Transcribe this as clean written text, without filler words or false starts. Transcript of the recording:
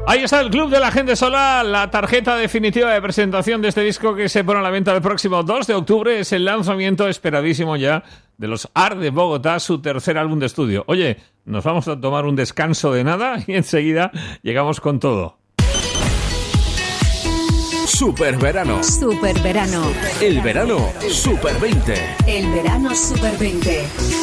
Ahí está el Club de la Gente Sola, la tarjeta definitiva de presentación de este disco que se pone a la venta el próximo 2 de octubre. Es el lanzamiento esperadísimo ya de los Art de Bogotá, su tercer álbum de estudio. Oye, nos vamos a tomar un descanso de nada y enseguida llegamos con todo. Super verano. Super verano. El verano Super 20. El verano Super 20.